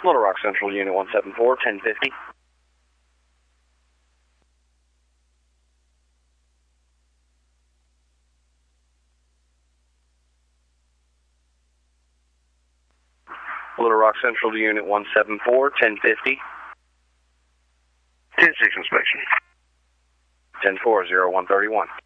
Little Rock Central Unit 174, 1050. Little Rock Central to Unit 174, 1050. 10-6 inspection. 10-4, 0131.